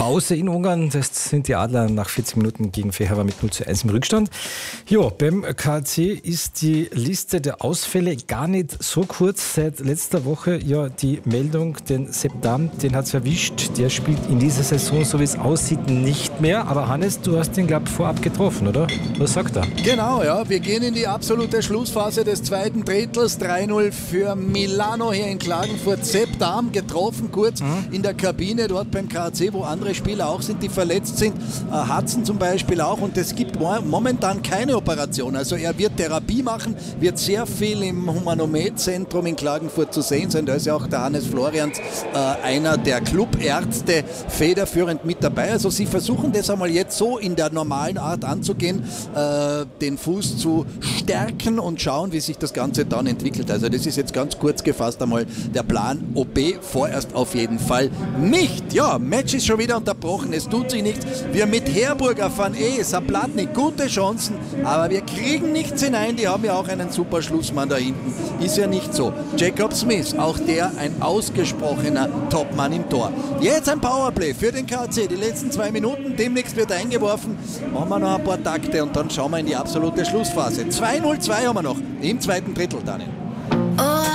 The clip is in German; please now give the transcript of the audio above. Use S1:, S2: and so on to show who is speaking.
S1: Pause in Ungarn. Das sind die Adler nach 40 Minuten gegen Fehervar mit 0:1 im Rückstand. Ja, beim KAC ist die Liste der Ausfälle gar nicht so kurz. Seit letzter Woche ja die Meldung, den Sepp Dam, den hat es erwischt. Der spielt in dieser Saison, so wie es aussieht, nicht mehr. Aber Hannes, du hast den, glaube ich, vorab getroffen, oder? Was sagt er?
S2: Genau, ja. Wir gehen in die absolute Schlussphase des zweiten Drittels. 3:0 für Milano hier in Klagenfurt. Sepp Dam getroffen, kurz in der Kabine dort beim KAC, wo andere Spieler auch sind, die verletzt sind. Hudson zum Beispiel auch. Und es gibt momentan keine Operation. Also er wird Therapie machen, wird sehr viel im Humanomed-Zentrum in Klagenfurt zu sehen sein. Da ist ja auch der Hannes Florians, einer der Clubärzte, federführend mit dabei. Also sie versuchen das einmal jetzt so in der normalen Art anzugehen, den Fuß zu stärken und schauen, wie sich das Ganze dann entwickelt. Also das ist jetzt ganz kurz gefasst einmal der Plan. OB vorerst auf jeden Fall nicht. Ja, Match ist schon wieder unterbrochen, es tut sich nichts. Wir mit Herburger fahren Saplatnik, gute Chancen, aber wir kriegen nichts hinein. Die haben ja auch einen super Schlussmann da hinten. Ist ja nicht so. Jacob Smith, auch der ein ausgesprochener Topmann im Tor. Jetzt ein Powerplay für den KAC. Die letzten 2 Minuten, demnächst wird eingeworfen. Machen wir noch ein paar Takte und dann schauen wir in die absolute Schlussphase. 2:02 haben wir noch im zweiten Drittel, Daniel.